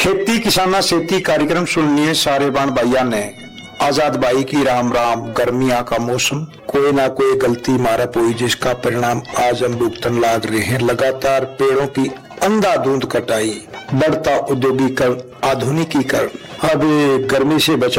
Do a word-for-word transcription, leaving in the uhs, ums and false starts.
खेती किसाना सेती कार्यक्रम सुनिए सारे बाण भाइया ने। आजाद भाई की राम राम। गर्मियां का मौसम, कोई ना कोई गलती मारा पोई जिसका परिणाम आज हम भुगतन लाग रहे हैं। लगातार पेड़ों की अंधाधुंध कटाई, बढ़ता औद्योगिकरण, आधुनिकीकरण। अब गर्मी से बचा